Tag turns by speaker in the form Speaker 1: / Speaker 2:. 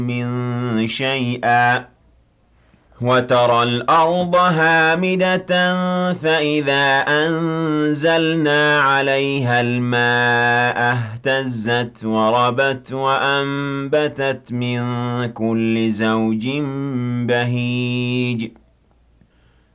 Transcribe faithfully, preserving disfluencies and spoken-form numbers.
Speaker 1: مِّن شَيْئًا وَتَرَى الْأَرْضَ هَامِدَةً فَإِذَا أَنزَلْنَا عَلَيْهَا الْمَاءَ اهْتَزَّتْ وَرَبَتْ وَأَنبَتَتْ مِن كُلِّ زَوْجٍ بَهِيجٍ